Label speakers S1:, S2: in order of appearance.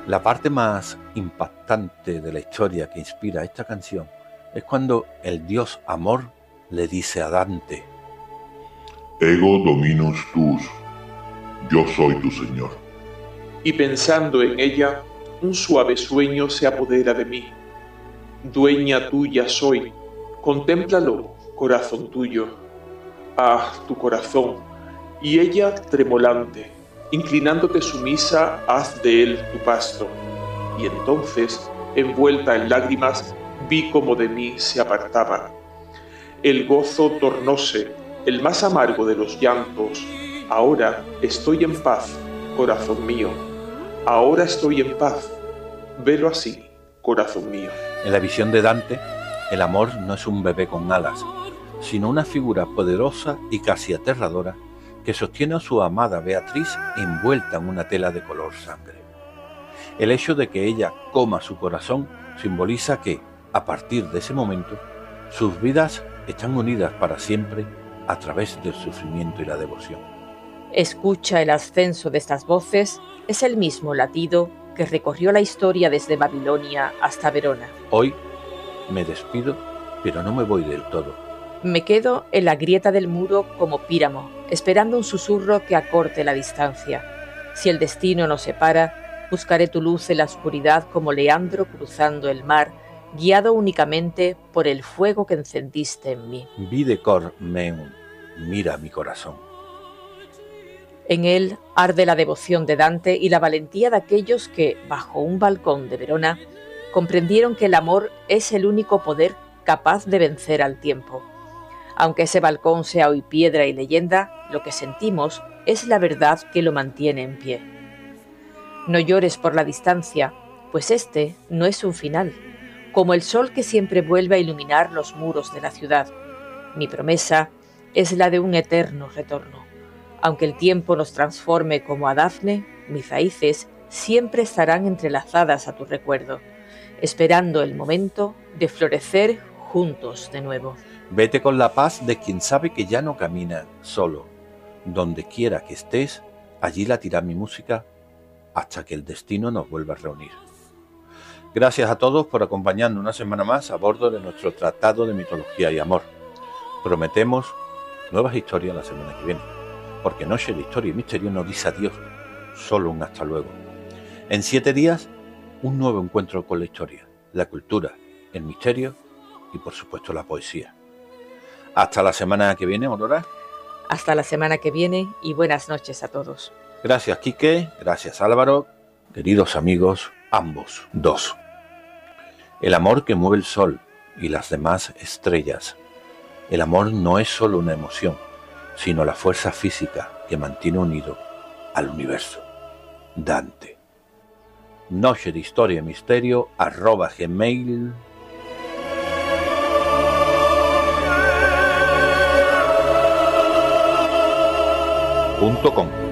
S1: La parte más impactante de la historia que inspira esta canción es cuando el dios Amor le dice a Dante:
S2: Ego dominus tuus, yo soy tu señor.
S3: Y pensando en ella, un suave sueño se apodera de mí. Dueña tuya soy, contémplalo, corazón tuyo. Ah, tu corazón, y ella tremolante, inclinándote sumisa, haz de él tu pasto. Y entonces, envuelta en lágrimas, vi como de mí se apartaba. El gozo tornóse, el más amargo de los llantos. Ahora estoy en paz, corazón mío. Ahora estoy en paz. Velo así, corazón mío.
S1: En la visión de Dante, el amor no es un bebé con alas, sino una figura poderosa y casi aterradora que sostiene a su amada Beatriz envuelta en una tela de color sangre. El hecho de que ella coma su corazón simboliza que, a partir de ese momento, sus vidas están unidas para siempre a través del sufrimiento y la devoción.
S4: Escucha el ascenso de estas voces, es el mismo latido que recorrió la historia desde Babilonia hasta Verona.
S1: Hoy me despido, pero no me voy del todo.
S4: Me quedo en la grieta del muro como Píramo, esperando un susurro que acorte la distancia. Si el destino nos separa, buscaré tu luz en la oscuridad como Leandro cruzando el mar, guiado únicamente por el fuego que encendiste en mí.
S1: Vide cor meum, mira mi corazón.
S4: En él arde la devoción de Dante y la valentía de aquellos que, bajo un balcón de Verona, comprendieron que el amor es el único poder capaz de vencer al tiempo. Aunque ese balcón sea hoy piedra y leyenda, lo que sentimos es la verdad que lo mantiene en pie. No llores por la distancia, pues este no es un final, como el sol que siempre vuelve a iluminar los muros de la ciudad. Mi promesa es la de un eterno retorno. Aunque el tiempo nos transforme como a Dafne, mis raíces siempre estarán entrelazadas a tu recuerdo, esperando el momento de florecer juntos de nuevo.
S1: Vete con la paz de quien sabe que ya no camina solo. Donde quiera que estés, allí latirá mi música hasta que el destino nos vuelva a reunir. Gracias a todos por acompañarnos una semana más a bordo de nuestro tratado de mitología y amor. Prometemos nuevas historias la semana que viene, porque Noche de Historia y Misterio no dice adiós, solo un hasta luego. En 7 días, un nuevo encuentro con la historia, la cultura, el misterio y por supuesto la poesía. Hasta la semana que viene, Aurora.
S4: Hasta la semana que viene y buenas noches a todos.
S1: Gracias, Quique, gracias, Álvaro, queridos amigos, ambos dos. El amor que mueve el sol y las demás estrellas. El amor no es solo una emoción, sino la fuerza física que mantiene unido al universo. Dante. Noche de Historia y Misterio @gmail.com